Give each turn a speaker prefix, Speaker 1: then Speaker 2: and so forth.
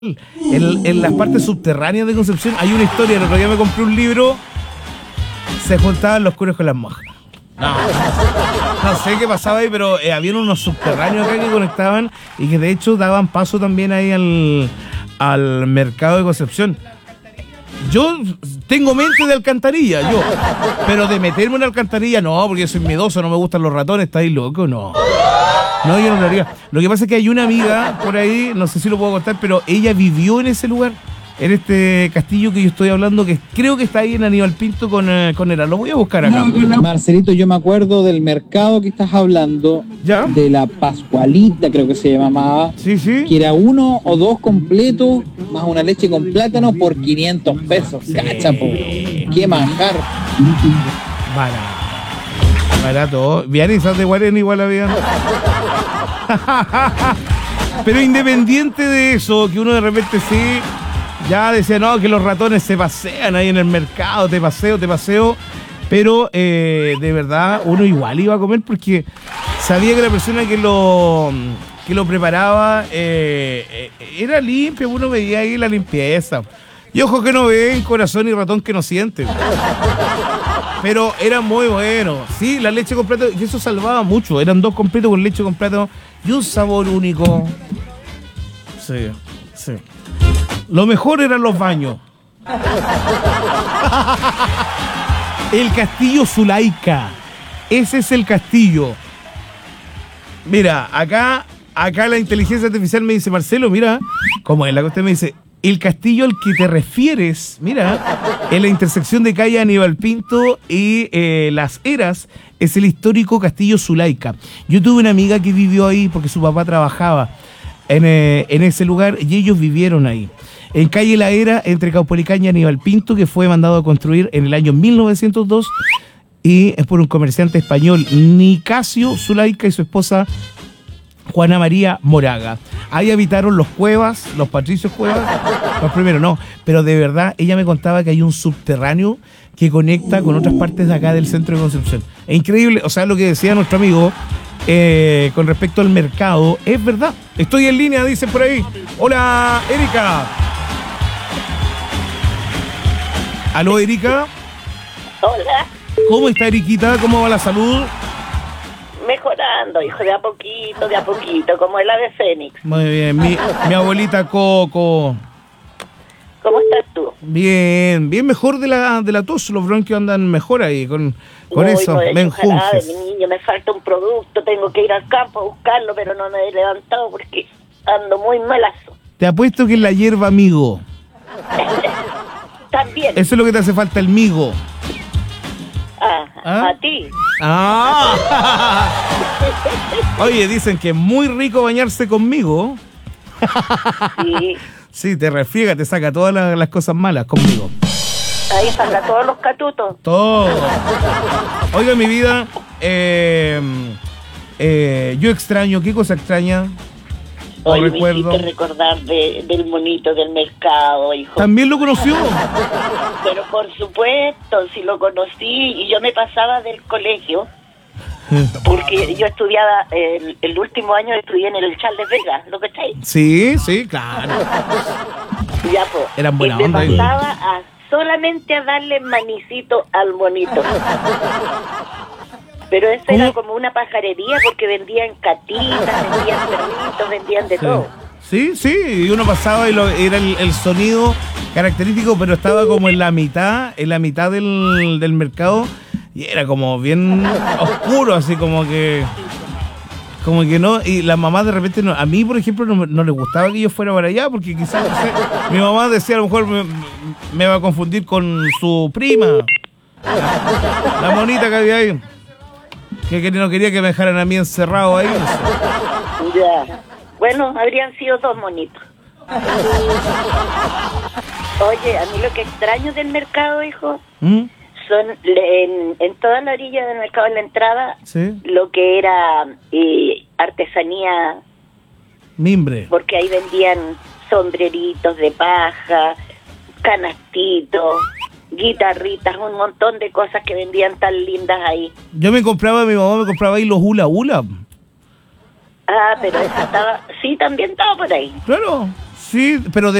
Speaker 1: En las partes subterráneas de Concepción hay una historia. El otro día me compré un libro. Se juntaban los curas con las monjas. No sé qué pasaba ahí, pero había unos subterráneos acá que conectaban y que de hecho daban paso también ahí al mercado de Concepción. Yo tengo mente de alcantarilla, pero de meterme en una alcantarilla no, porque yo soy miedoso, no me gustan los ratones, está ahí loco, no. No, yo no lo haría. Lo que pasa es que hay una amiga por ahí, no sé si lo puedo contar, pero ella vivió en ese lugar, en este castillo que yo estoy hablando, que creo que está ahí en Aníbal Pinto con Era. Lo voy a buscar acá.
Speaker 2: Marcelito, yo me acuerdo del mercado que estás hablando,
Speaker 1: ¿ya?
Speaker 2: De la Pascualita, creo que se llamaba.
Speaker 1: Sí, sí.
Speaker 2: Que era 1 o 2 completos, más una leche con plátano por 500 pesos. Sí. Cachapo. Qué manjar.
Speaker 1: Barato. Vianizas de Guarén igual había. Pero independiente de eso, que uno de repente sí, ya decía, no, que los ratones se pasean ahí en el mercado, te paseo. Pero de verdad, uno igual iba a comer porque sabía que la persona que lo preparaba era limpia, uno veía ahí la limpieza. Y ojos que no ven, corazón y ratón que no sienten. Pero era muy bueno. Sí, la leche con plátano, y eso salvaba mucho. Eran 2 completos con leche con plátano y un sabor único. Sí. Lo mejor eran los baños. El castillo Zulaika. Ese es el castillo. Mira, acá la inteligencia artificial me dice, Marcelo, mira, como es la que usted me dice, el castillo al que te refieres, mira, en la intersección de calle Aníbal Pinto y Las Heras, es el histórico castillo Zulaika. Yo tuve una amiga que vivió ahí porque su papá trabajaba en ese lugar y ellos vivieron ahí. En calle La Era, entre Caupolicán y Aníbal Pinto, que fue mandado a construir en el año 1902 y es por un comerciante español, Nicasio Zulaika, y su esposa Juana María Moraga. Ahí habitaron los Cuevas, los Patricios Cuevas, los primeros no, pero de verdad ella me contaba que hay un subterráneo que conecta con otras partes de acá del centro de Concepción. Es increíble, o sea, lo que decía nuestro amigo con respecto al mercado, es verdad. Estoy en línea, dicen por ahí. Hola, Erika. ¿Aló, Erika?
Speaker 3: Hola.
Speaker 1: ¿Cómo está, Eriquita? ¿Cómo va la salud?
Speaker 3: Mejorando, hijo, de a poquito, como el ave fénix.
Speaker 1: Muy bien, mi abuelita Coco.
Speaker 3: ¿Cómo estás tú?
Speaker 1: Bien mejor de la tos, los bronquios andan mejor ahí, con eso, me enjunges.
Speaker 3: Mi niño, me falta un producto, tengo que ir al campo a buscarlo, pero no me he levantado porque ando muy malazo.
Speaker 1: Te apuesto que es la hierba amigo.
Speaker 3: También.
Speaker 1: Eso es lo que te hace falta, el migo.
Speaker 3: A ti.
Speaker 1: Oye, dicen que es muy rico bañarse conmigo.
Speaker 3: Sí.
Speaker 1: Sí, te refriega, te saca todas las cosas malas conmigo.
Speaker 3: Ahí saca todos los catutos.
Speaker 1: Todo. Oiga, mi vida, yo extraño, ¿qué cosa extraña?
Speaker 3: Hoy me hiciste recordar del monito del mercado, hijo.
Speaker 1: ¿También lo conoció?
Speaker 3: Pero por supuesto, sí lo conocí y yo me pasaba del colegio. Porque yo estudiaba, el último año estudié en el Charles Vega, ¿lo cacháis?
Speaker 1: Sí, claro.
Speaker 3: Ya, pues.
Speaker 1: Eran buena
Speaker 3: y
Speaker 1: onda.
Speaker 3: me pasaba solamente a darle manicito al monito. Pero eso era como una pajarería porque vendían catitas, vendían perritos, vendían de todo.
Speaker 1: Sí, y uno pasaba y era el sonido característico, pero estaba como en la mitad del mercado y era como bien oscuro, así como que no, y la mamá de repente no, a mí por ejemplo no le gustaba que yo fuera para allá porque quizás, no sé, mi mamá decía a lo mejor me va a confundir con su prima, la monita que había ahí. Que no quería que me dejaran a mí encerrado ahí. No sé.
Speaker 3: Ya. Bueno, habrían sido 2 monitos. Oye, a mí lo que extraño del mercado, hijo, son en toda la orilla del mercado, en la entrada,
Speaker 1: ¿sí? Lo
Speaker 3: que era artesanía.
Speaker 1: Mimbre.
Speaker 3: Porque ahí vendían sombreritos de paja, canastitos, guitarritas, un montón de cosas que vendían tan lindas ahí.
Speaker 1: Mi mamá me compraba ahí los hula hula.
Speaker 3: Pero eso estaba, sí, también estaba por ahí.
Speaker 1: Claro, Sí, pero